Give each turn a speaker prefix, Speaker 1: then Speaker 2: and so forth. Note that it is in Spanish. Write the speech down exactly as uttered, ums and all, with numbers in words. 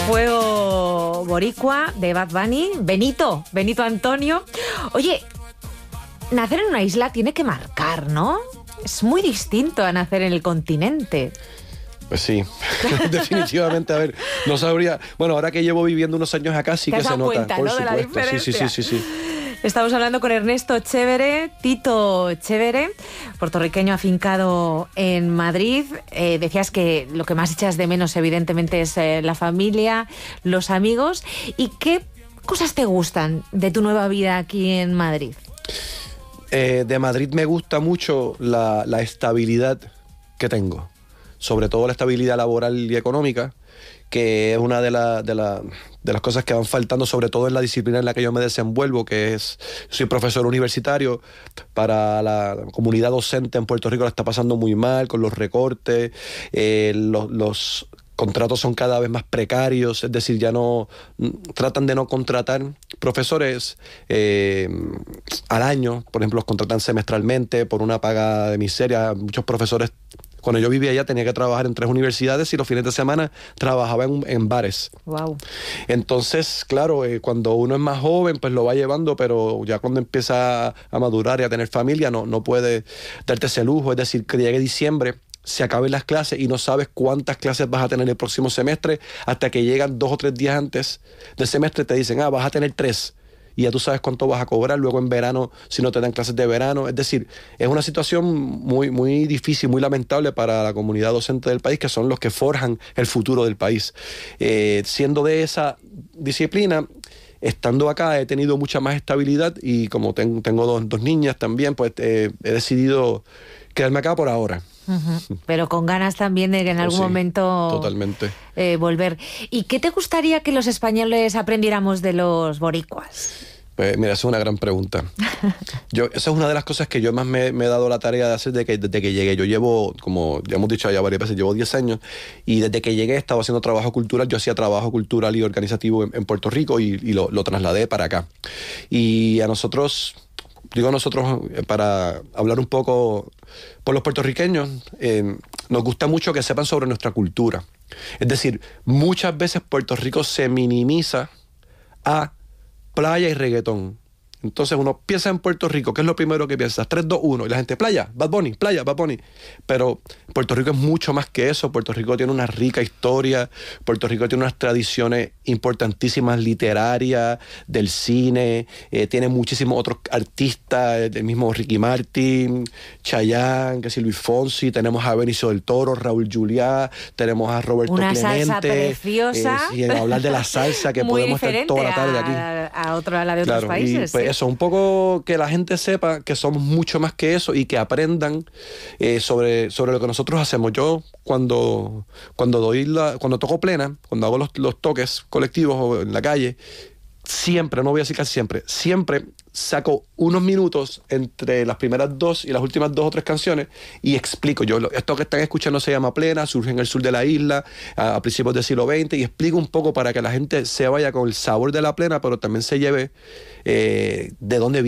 Speaker 1: Fuego Boricua de Bad Bunny, Benito, Benito Antonio. Oye, nacer en una isla tiene que marcar, ¿no? Es muy distinto a nacer en el continente.
Speaker 2: Pues sí, definitivamente, a ver, no sabría... Bueno, ahora que llevo viviendo unos años acá sí que se nota,
Speaker 1: cuenta,
Speaker 2: por
Speaker 1: ¿no?
Speaker 2: supuesto.
Speaker 1: De la diferencia.
Speaker 2: Sí, sí, sí, sí, sí.
Speaker 1: Estamos hablando con Ernesto Chévere, Tito Chévere, puertorriqueño afincado en Madrid. Eh, decías que lo que más echas de menos, evidentemente, es eh, la familia, los amigos. ¿Y qué cosas te gustan de tu nueva vida aquí en Madrid?
Speaker 2: Eh, de Madrid me gusta mucho la, la estabilidad que tengo, sobre todo la estabilidad laboral y económica, que es una de, la, de, la, de las cosas que van faltando, sobre todo en la disciplina en la que yo me desenvuelvo, que es, soy profesor universitario. Para la comunidad docente en Puerto Rico la está pasando muy mal con los recortes, eh, los, los contratos son cada vez más precarios, es decir, ya no tratan de no contratar profesores eh, al año, por ejemplo, los contratan semestralmente por una paga de miseria. Muchos profesores, cuando yo vivía allá, tenía que trabajar en tres universidades y los fines de semana trabajaba en, en bares.
Speaker 1: Wow.
Speaker 2: Entonces, claro, eh, cuando uno es más joven, pues lo va llevando, pero ya cuando empieza a madurar y a tener familia, no, no puede darte ese lujo. Es decir, que llegue diciembre, se acaben las clases y no sabes cuántas clases vas a tener el próximo semestre, hasta que llegan dos o tres días antes del semestre te dicen, ah, vas a tener tres. Y ya tú sabes cuánto vas a cobrar luego en verano si no te dan clases de verano. Es decir, es una situación muy, muy difícil, muy lamentable para la comunidad docente del país, que son los que forjan el futuro del país. Eh, siendo de esa disciplina, estando acá he tenido mucha más estabilidad y como ten, tengo dos, dos niñas también, pues eh, he decidido quedarme acá por ahora.
Speaker 1: Uh-huh. Pero con ganas también de que en oh, algún sí, momento
Speaker 2: totalmente.
Speaker 1: Eh, volver. ¿Y qué te gustaría que los españoles aprendiéramos de los boricuas?
Speaker 2: Pues mira, esa es una gran pregunta. Yo, esa es una de las cosas que yo más me, me he dado la tarea de hacer desde que, desde que llegué. Yo llevo, como ya hemos dicho ya varias veces, llevo diez años y desde que llegué he estado haciendo trabajo cultural. Yo hacía trabajo cultural y organizativo en, en Puerto Rico y, y lo, lo trasladé para acá. Y a nosotros... Digo a nosotros, para hablar un poco por los puertorriqueños, eh, nos gusta mucho que sepan sobre nuestra cultura. Es decir, muchas veces Puerto Rico se minimiza a playa y reggaetón. Entonces uno piensa en Puerto Rico, ¿qué es lo primero que piensas? tres, dos, uno, y la gente, playa, Bad Bunny, playa, Bad Bunny. Pero Puerto Rico es mucho más que eso. Puerto Rico tiene una rica historia, Puerto Rico tiene unas tradiciones importantísimas literarias, del cine, eh, tiene muchísimos otros artistas, el mismo Ricky Martin, Chayanne, que si Luis Fonsi, tenemos a Benicio del Toro, Raúl Juliá, tenemos a Roberto
Speaker 1: una
Speaker 2: Clemente.
Speaker 1: Salsa preciosa.
Speaker 2: Eh, y hablar de la salsa, que
Speaker 1: muy
Speaker 2: podemos estar toda la tarde aquí.
Speaker 1: A, a, otro, a la de
Speaker 2: claro,
Speaker 1: otros países.
Speaker 2: Y, pues,
Speaker 1: ¿sí?
Speaker 2: Eso, un poco que la gente sepa que somos mucho más que eso y que aprendan eh, sobre, sobre lo que nosotros hacemos. Yo cuando, cuando doy la, cuando toco plena, cuando hago los, los toques colectivos o en la calle, siempre, no voy a decir casi siempre, siempre saco unos minutos entre las primeras dos y las últimas dos o tres canciones y explico. Yo, esto que están escuchando se llama Plena, surge en el sur de la isla a, a principios del siglo veinte, y explico un poco para que la gente se vaya con el sabor de la plena, pero también se lleve eh, de dónde viene.